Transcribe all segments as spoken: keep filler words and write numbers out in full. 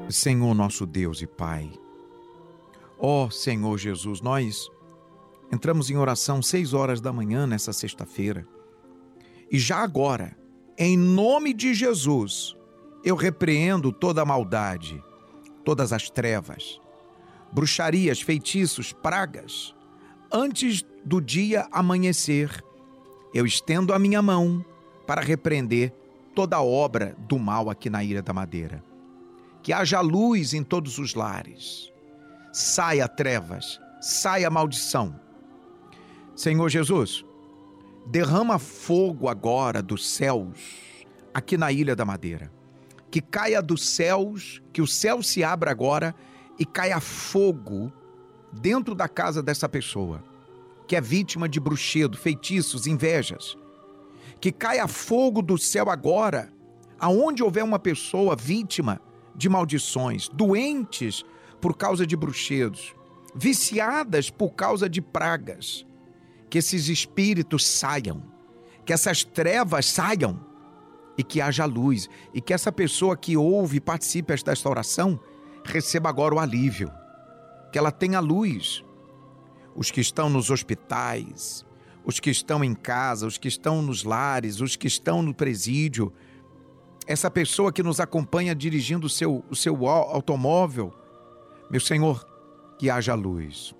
Senhor nosso Deus e Pai, ó Senhor Jesus, nós entramos em oração seis horas da manhã nessa sexta-feira e já agora, em nome de Jesus, eu repreendo toda a maldade, todas as trevas, bruxarias, feitiços, pragas. Antes do dia amanhecer, eu estendo a minha mão para repreender toda a obra do mal aqui na Ilha da Madeira. Que haja luz em todos os lares. Saia trevas, saia maldição. Senhor Jesus, derrama fogo agora dos céus aqui na Ilha da Madeira. Que caia dos céus, que o céu se abra agora e caia fogo dentro da casa dessa pessoa, que é vítima de bruxedo, feitiços, invejas. Que caia fogo do céu agora, aonde houver uma pessoa vítima de maldições, doentes por causa de bruxedos, viciadas por causa de pragas. Que esses espíritos saiam, que essas trevas saiam e que haja luz, e que essa pessoa que ouve e participe desta oração receba agora o alívio, que ela tenha luz. Os que estão nos hospitais, os que estão em casa, os que estão nos lares, os que estão no presídio, essa pessoa que nos acompanha dirigindo o seu, o seu automóvel, meu Senhor, que haja luz.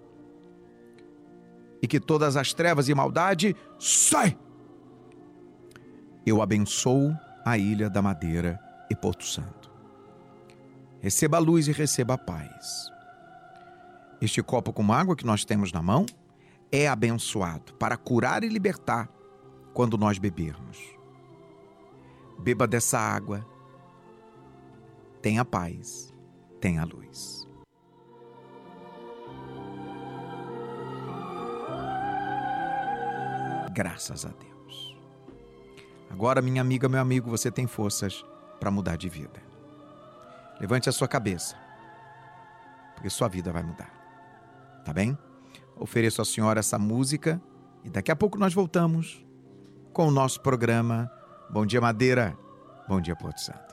E que todas as trevas e maldade sai. Eu abençoo a Ilha da Madeira e Porto Santo. Receba a luz e receba a paz. Este copo com água que nós temos na mão é abençoado para curar e libertar quando nós bebermos. Beba dessa água, tenha paz, tenha luz. Graças a Deus. Agora, minha amiga, meu amigo, você tem forças para mudar de vida. Levante a sua cabeça, porque sua vida vai mudar. Tá bem? Ofereço à senhora essa música e daqui a pouco nós voltamos com o nosso programa Bom Dia Madeira, Bom Dia Porto Santo.